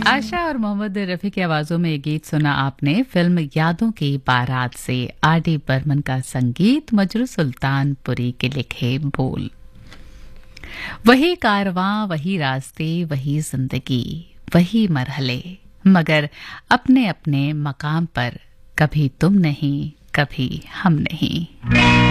आशा और मोहम्मद रफ़ी की आवाज़ों में ये गीत सुना आपने फिल्म यादों की बारात से। आर.डी. बर्मन का संगीत, मजरू सुल्तानपुरी के लिखे बोल। वही कारवां, वही रास्ते, वही जिंदगी, वही मरहले, मगर अपने अपने मकाम पर, कभी तुम नहीं, कभी हम नहीं।